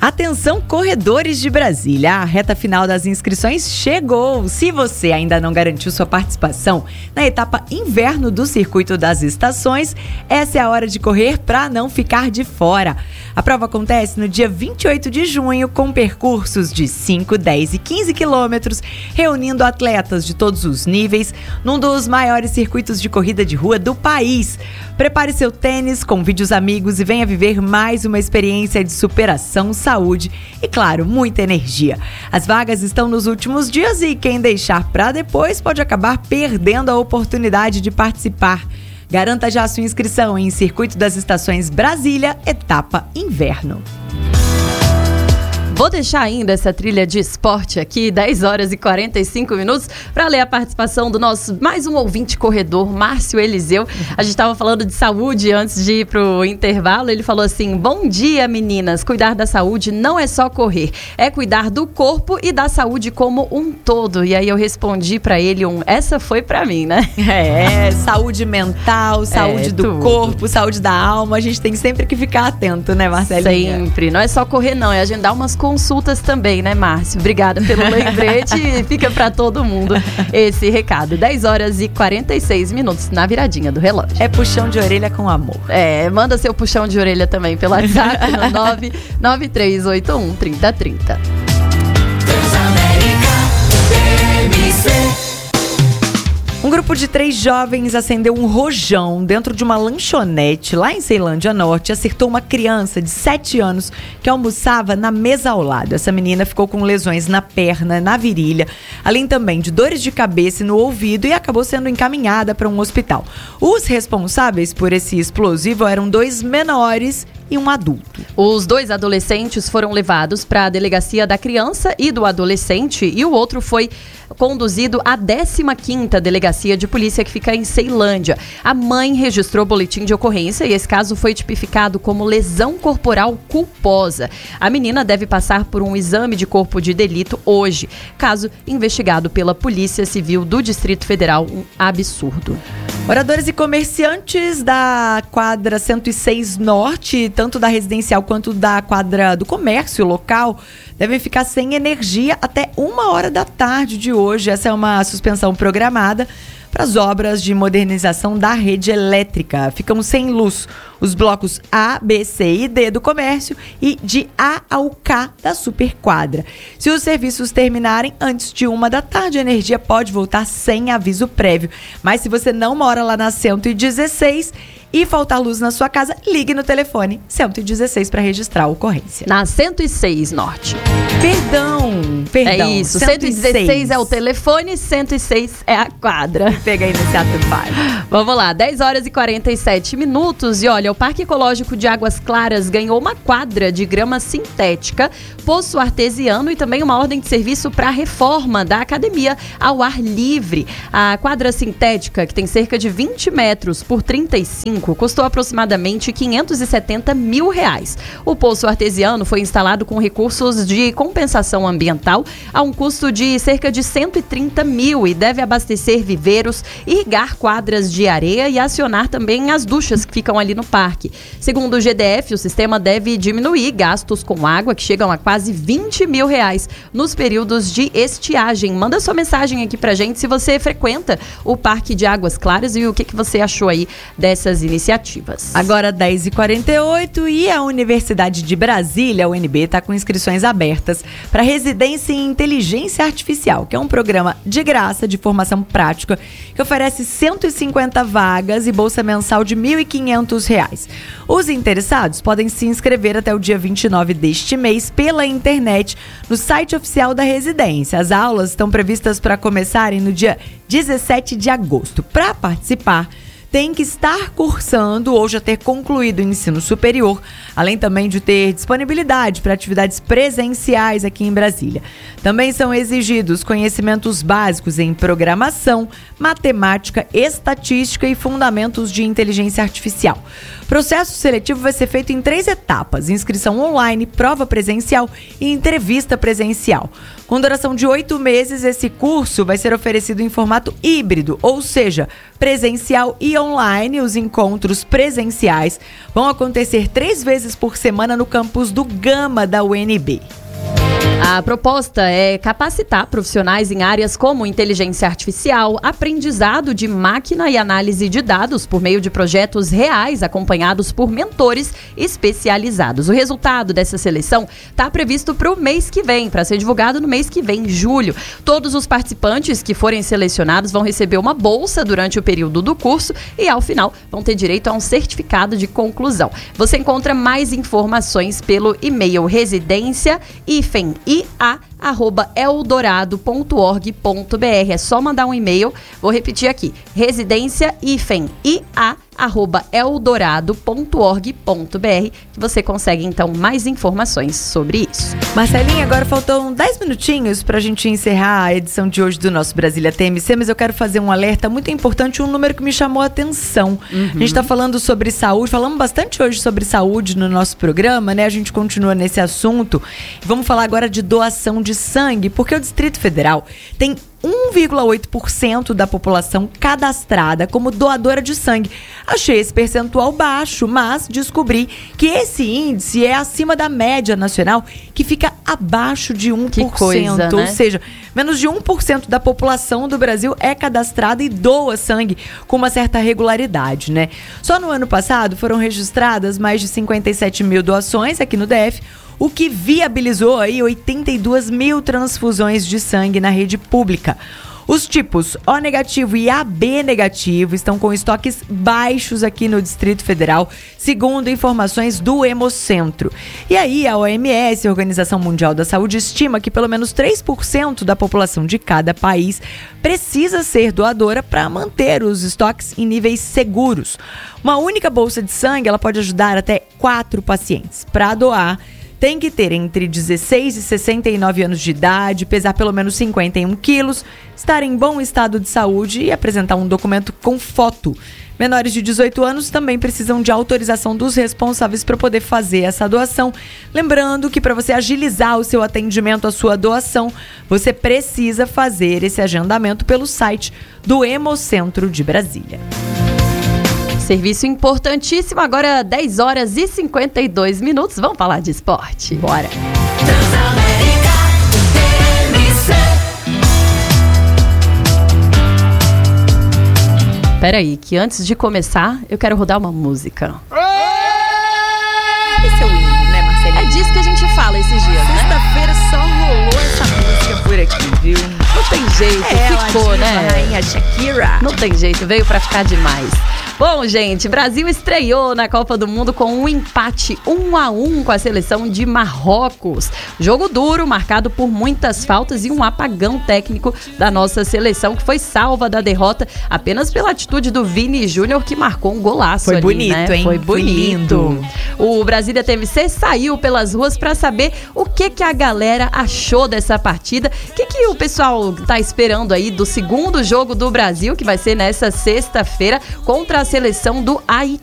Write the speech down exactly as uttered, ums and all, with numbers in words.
Atenção, corredores de Brasília, a reta final das inscrições chegou. Se você ainda não garantiu sua participação na etapa inverno do Circuito das Estações, essa é a hora de correr para não ficar de fora. A prova acontece no dia vinte e oito de junho, com percursos de cinco, dez e quinze quilômetros, reunindo atletas de todos os níveis, num dos maiores circuitos de corrida de rua do país. Prepare seu tênis, convide os amigos e venha viver mais uma experiência de superação, saúde e, claro, muita energia. As vagas estão nos últimos dias e quem deixar para depois pode acabar perdendo a oportunidade de participar. Garanta já sua inscrição em Circuito das Estações Brasília, etapa inverno. Vou deixar ainda essa trilha de esporte aqui, dez horas e quarenta e cinco minutos, para ler a participação do nosso mais um ouvinte corredor, Márcio Eliseu. A gente estava falando de saúde antes de ir pro intervalo. Ele falou assim: bom dia, meninas. Cuidar da saúde não é só correr, é cuidar do corpo e da saúde como um todo. E aí eu respondi para ele um, essa foi para mim, né? É, saúde mental, saúde é, do tudo. corpo, saúde da alma. A gente tem sempre que ficar atento, né, Marcelinha? Sempre. Não é só correr, não. É agendar umas consultas também, né, Márcio? Obrigada pelo lembrete e fica pra todo mundo esse recado. dez horas e quarenta e seis minutos na viradinha do relógio. É puxão de orelha com amor. É, manda seu puxão de orelha também pelo WhatsApp no nove nove três oito um, três zero três zero. Um grupo de três jovens acendeu um rojão dentro de uma lanchonete lá em Ceilândia Norte e acertou uma criança de sete anos que almoçava na mesa ao lado. Essa menina ficou com lesões na perna, na virilha, além também de dores de cabeça e no ouvido, e acabou sendo encaminhada para um hospital. Os responsáveis por esse explosivo eram dois menores e um adulto. Os dois adolescentes foram levados para a delegacia da criança e do adolescente e o outro foi conduzido à décima quinta delegacia de polícia, que fica em Ceilândia. A mãe registrou boletim de ocorrência e esse caso foi tipificado como lesão corporal culposa. A menina deve passar por um exame de corpo de delito hoje. Caso investigado pela Polícia Civil do Distrito Federal. Um absurdo. Moradores e comerciantes da quadra cento e seis Norte, tanto da residencial quanto da quadra do comércio local, devem ficar sem energia até uma hora da tarde de hoje. Essa é uma suspensão programada para as obras de modernização da rede elétrica. Ficam sem luz os blocos A, B, C e D do comércio e de A ao K da superquadra. Se os serviços terminarem antes de uma da tarde, a energia pode voltar sem aviso prévio. Mas se você não mora lá na cento e dezesseis e faltar luz na sua casa, ligue no telefone cento e dezesseis para registrar a ocorrência. Na cento e seis Norte. Perdão, perdão. É isso, cento e dezesseis é o telefone, cento e seis é a quadra. Pega aí nesse ato par. Vamos lá, dez horas e quarenta e sete minutos. E olha, o Parque Ecológico de Águas Claras ganhou uma quadra de grama sintética, poço artesiano e também uma ordem de serviço para a reforma da academia ao ar livre. A quadra sintética, que tem cerca de vinte metros por trinta e cinco, custou aproximadamente quinhentos e setenta mil reais. O poço artesiano foi instalado com recursos de compensação ambiental a um custo de cerca de cento e trinta mil e deve abastecer viveiros, irrigar quadras de areia e acionar também as duchas que ficam ali no parque. Segundo o G D F, o sistema deve diminuir gastos com água que chegam a quase vinte mil reais nos períodos de estiagem. Manda sua mensagem aqui pra gente se você frequenta o Parque de Águas Claras e o que, que você achou aí dessas iniciativas. Agora dez e quarenta e oito e a Universidade de Brasília, a U N B, está com inscrições abertas para residência em inteligência artificial, que é um programa de graça de formação prática que oferece cento e cinquenta vagas e bolsa mensal de mil e quinhentos reais. Os interessados podem se inscrever até o dia vinte e nove deste mês pela internet no site oficial da residência. As aulas estão previstas para começarem no dia dezessete de agosto. Para participar, tem que estar cursando ou já ter concluído o ensino superior, além também de ter disponibilidade para atividades presenciais aqui em Brasília. Também são exigidos conhecimentos básicos em programação, matemática, estatística e fundamentos de inteligência artificial. O processo seletivo vai ser feito em três etapas: inscrição online, prova presencial e entrevista presencial. Com duração de oito meses, esse curso vai ser oferecido em formato híbrido, ou seja, presencial e online. online, os encontros presenciais vão acontecer três vezes por semana no campus do Gama da U N B. A proposta é capacitar profissionais em áreas como inteligência artificial, aprendizado de máquina e análise de dados por meio de projetos reais acompanhados por mentores especializados. O resultado dessa seleção está previsto para o mês que vem, para ser divulgado no mês que vem, julho. Todos os participantes que forem selecionados vão receber uma bolsa durante o período do curso e, ao final, vão ter direito a um certificado de conclusão. Você encontra mais informações pelo e-mail residência hífen I A arroba eldorado ponto org ponto br. É só mandar um e-mail. Vou repetir aqui: residência hífen I A arroba eldorado ponto org ponto br, que você consegue então mais informações sobre isso. Marcelinha, agora faltam dez minutinhos pra gente encerrar a edição de hoje do nosso Brasília T M C, mas eu quero fazer um alerta muito importante, um número que me chamou a atenção. Uhum. A gente tá falando sobre saúde, falamos bastante hoje sobre saúde no nosso programa, né? A gente continua nesse assunto. Vamos falar agora de doação de sangue, porque o Distrito Federal tem um vírgula oito por cento da população cadastrada como doadora de sangue. Achei esse percentual baixo, mas descobri que esse índice é acima da média nacional, que fica abaixo de um por cento. Que coisa, né? Ou seja, menos de um por cento da população do Brasil é cadastrada e doa sangue com uma certa regularidade, né? Só no ano passado foram registradas mais de cinquenta e sete mil doações aqui no D F, o que viabilizou aí oitenta e duas mil transfusões de sangue na rede pública. Os tipos O negativo e A B negativo estão com estoques baixos aqui no Distrito Federal, segundo informações do Hemocentro. E aí a O M S, a Organização Mundial da Saúde, estima que pelo menos três por cento da população de cada país precisa ser doadora para manter os estoques em níveis seguros. Uma única bolsa de sangue ela pode ajudar até quatro pacientes. Para doar, tem que ter entre dezesseis e sessenta e nove anos de idade, pesar pelo menos cinquenta e um quilos, estar em bom estado de saúde e apresentar um documento com foto. Menores de dezoito anos também precisam de autorização dos responsáveis para poder fazer essa doação. Lembrando que para você agilizar o seu atendimento à sua doação, você precisa fazer esse agendamento pelo site do Hemocentro de Brasília. Serviço importantíssimo, agora dez horas e cinquenta e dois minutos. Vamos falar de esporte? Bora! Peraí, que antes de começar, eu quero rodar uma música. Esse é o hino, né, Marcelinha? É disso que a gente fala esses dias, né? Sexta-feira só rolou essa música por aqui, viu? Não tem jeito, é, ficou, né? A rainha Shakira. Não tem jeito, veio pra ficar demais. Bom, gente, Brasil estreou na Copa do Mundo com um empate um a um com a seleção de Marrocos. Jogo duro, marcado por muitas faltas e um apagão técnico da nossa seleção, que foi salva da derrota apenas pela atitude do Vini Júnior, que marcou um golaço Foi ali, bonito, né? hein? Foi bonito. Foi lindo. O Brasília T M C saiu pelas ruas para saber o que, que a galera achou dessa partida. O que, que o pessoal tá esperando aí do segundo jogo do Brasil, que vai ser nessa sexta-feira, contra a seleção do Haiti.